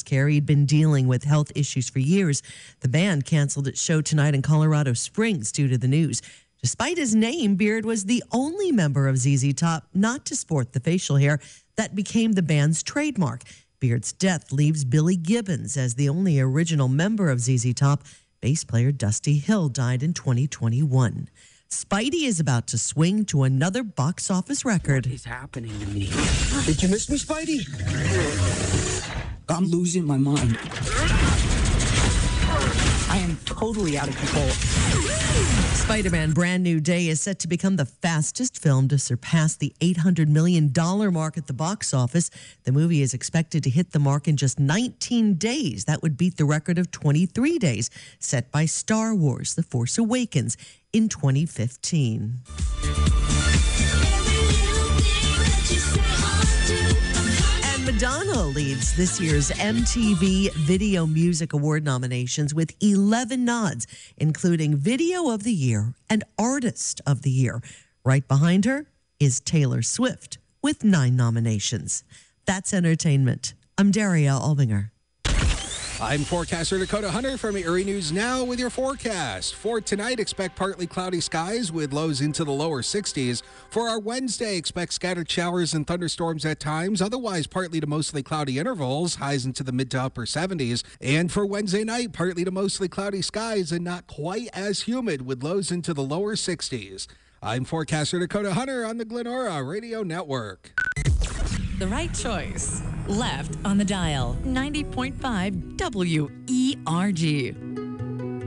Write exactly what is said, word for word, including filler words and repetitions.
care. He'd been dealing with health issues for years. The band canceled its show tonight in Colorado Springs due to the news. Despite his name, Beard was the only member of Z Z Top not to sport the facial hair that became the band's trademark. Beard's death leaves Billy Gibbons as the only original member of Z Z Top. Bass player Dusty Hill died in twenty twenty-one. Spidey is about to swing to another box office record. What is happening to me? Did you miss me, Spidey? I'm losing my mind. I am totally out of control. Spider-Man Brand New Day is set to become the fastest film to surpass the eight hundred million dollars mark at the box office. The movie is expected to hit the mark in just nineteen days. That would beat the record of twenty-three days set by Star Wars: The Force Awakens in twenty fifteen. Madonna leads this year's M T V Video Music Award nominations with eleven nods, including Video of the Year and Artist of the Year. Right behind her is Taylor Swift with nine nominations. That's entertainment. I'm Daria Albinger. I'm forecaster Dakota Hunter from Erie News Now with your forecast. For tonight, expect partly cloudy skies with lows into the lower sixties. For our Wednesday, expect scattered showers and thunderstorms at times. Otherwise, partly to mostly cloudy intervals, highs into the mid to upper seventies. And for Wednesday night, partly to mostly cloudy skies and not quite as humid with lows into the lower sixties. I'm forecaster Dakota Hunter on the Glenora Radio Network. The right choice. Left on the dial. ninety point five W E R G.